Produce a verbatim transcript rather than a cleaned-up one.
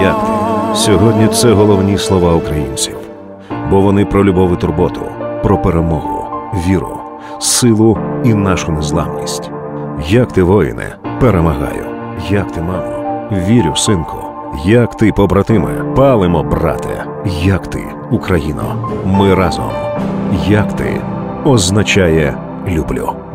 Як ти? Сьогодні це головні слова українців. Бо вони про любов і турботу, про перемогу, віру, силу і нашу незламність. Як ти, воїне? Перемагаю. Як ти, мамо? Вірю, синку. Як ти, побратиме? Палимо, брате. Як ти, Україно? Ми разом. Як ти? Означає люблю.